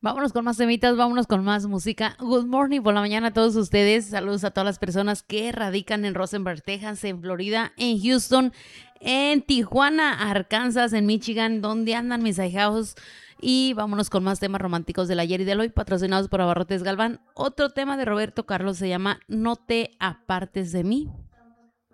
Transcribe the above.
Vámonos con más temitas, vámonos con más música. Good morning por la mañana a todos ustedes. Saludos a todas las personas que radican en Rosenberg, Texas, en Florida, en Houston, en Tijuana, Arkansas, en Michigan, donde andan mis ahijados. Y vámonos con más temas románticos del ayer y del hoy, patrocinados por Abarrotes Galván. Otro tema de Roberto Carlos se llama No te apartes de mí.